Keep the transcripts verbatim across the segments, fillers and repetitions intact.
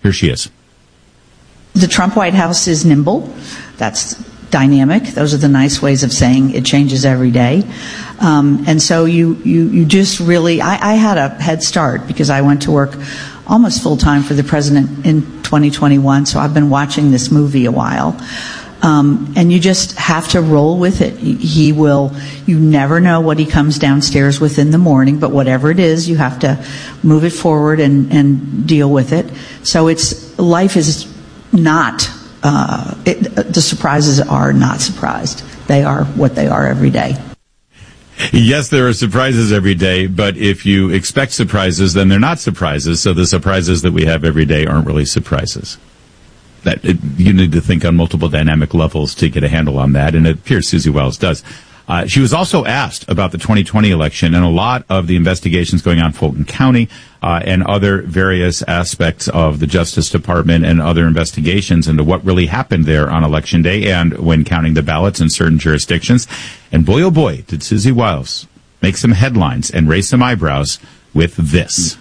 Here she is. The Trump White House is nimble. That's dynamic. Those are the nice ways of saying it changes every day. Um, and so you, you, you just really, I, I had a head start because I went to work almost full time for the president in twenty twenty-one. So I've been watching this movie a while. Um, and you just have to roll with it. He will, you never know what he comes downstairs with in the morning, but whatever it is, you have to move it forward and, and deal with it. So it's, life is not, uh, it, the surprises are not surprised. They are what they are every day. Yes, there are surprises every day, but if you expect surprises, then they're not surprises. So the surprises that we have every day aren't really surprises. That it, you need to think on multiple dynamic levels to get a handle on that, and it appears Susie Wiles does. Uh, she was also asked about the twenty twenty election and a lot of the investigations going on in Fulton County uh, and other various aspects of the Justice Department and other investigations into what really happened there on Election Day and when counting the ballots in certain jurisdictions. And boy, oh boy, did Susie Wiles make some headlines and raise some eyebrows with this.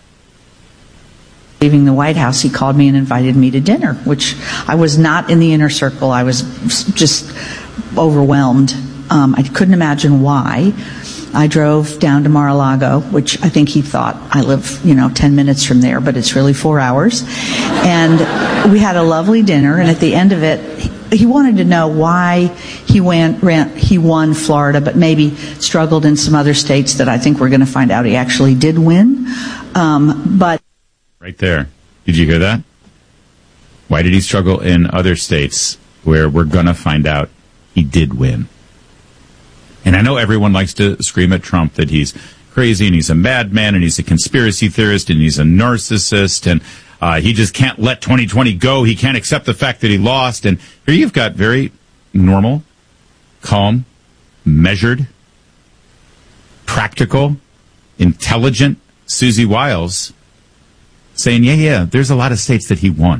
Leaving the White House, he called me and invited me to dinner, which I was not in the inner circle. I was just overwhelmed. Um, I couldn't imagine why. I drove down to Mar-a-Lago, which I think he thought I live, you know, ten minutes from there, but it's really four hours. And we had a lovely dinner, and at the end of it, he wanted to know why he went, ran, he won Florida, but maybe struggled in some other states that I think we're going to find out he actually did win. Um, but Right there. Did you hear that? Why did he struggle in other states where we're going to find out he did win? And I know everyone likes to scream at Trump that he's crazy and he's a madman and he's a conspiracy theorist and he's a narcissist and uh, he just can't let twenty twenty go. He can't accept the fact that he lost. And here you've got very normal, calm, measured, practical, intelligent Susie Wiles saying, yeah, yeah, there's a lot of states that he won.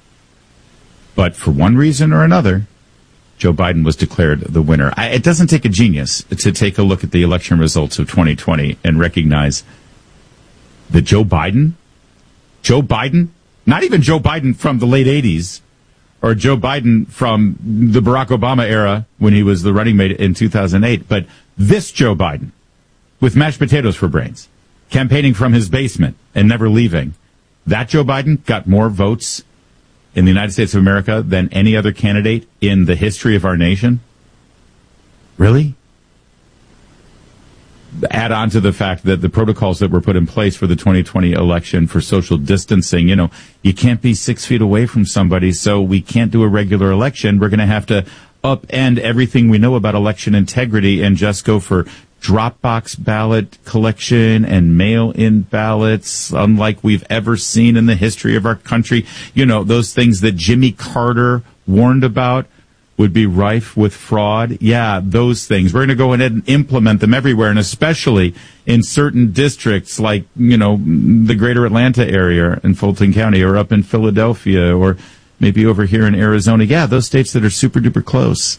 But for one reason or another, Joe Biden was declared the winner. I, it doesn't take a genius to take a look at the election results of twenty twenty and recognize that Joe Biden, Joe Biden, not even Joe Biden from the late eighties or Joe Biden from the Barack Obama era when he was the running mate in two thousand eight, but this Joe Biden with mashed potatoes for brains, campaigning from his basement and never leaving. That Joe Biden got more votes in the United States of America than any other candidate in the history of our nation? Really? Add on to the fact that the protocols that were put in place for the twenty twenty election for social distancing, you know, you can't be six feet away from somebody, so we can't do a regular election. We're going to have to upend everything we know about election integrity and just go for Dropbox ballot collection and mail-in ballots, unlike we've ever seen in the history of our country. You know, those things that Jimmy Carter warned about would be rife with fraud. Yeah, those things. We're going to go ahead and implement them everywhere, and especially in certain districts like, you know, the greater Atlanta area in Fulton County or up in Philadelphia or maybe over here in Arizona. Yeah, those states that are super-duper close.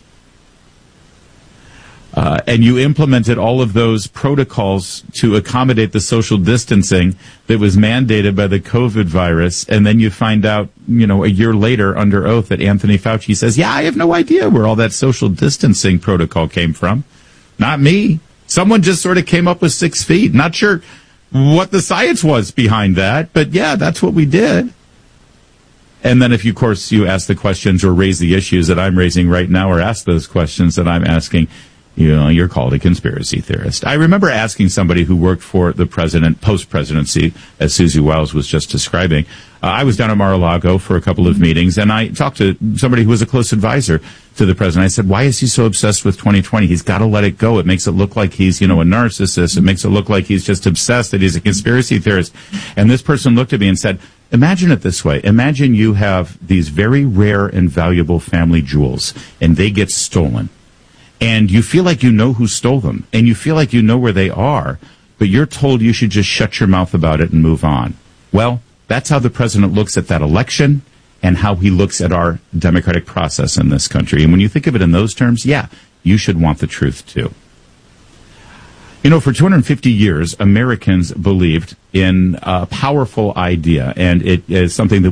Uh, and you implemented all of those protocols to accommodate the social distancing that was mandated by the COVID virus. And then you find out, you know, a year later under oath that Anthony Fauci says, yeah, I have no idea where all that social distancing protocol came from. Not me. Someone just sort of came up with six feet. Not sure what the science was behind that, but yeah, that's what we did. And then if you, of course, you ask the questions or raise the issues that I'm raising right now or ask those questions that I'm asking, you know, you're called a conspiracy theorist. I remember asking somebody who worked for the president post-presidency, as Susie Wiles was just describing. Uh, I was down at Mar-a-Lago for a couple of meetings, and I talked to somebody who was a close advisor to the president. I said, why is he so obsessed with twenty twenty? He's got to let it go. It makes it look like he's, you know, a narcissist. It makes it look like he's just obsessed, that he's a conspiracy theorist. And this person looked at me and said, imagine it this way. Imagine you have these very rare and valuable family jewels, and they get stolen. And you feel like you know who stole them, and you feel like you know where they are, but you're told you should just shut your mouth about it and move on. Well, that's how the president looks at that election and how he looks at our democratic process in this country. And when you think of it in those terms, yeah, you should want the truth too. You know, for two hundred fifty years, Americans believed in a powerful idea, and it is something that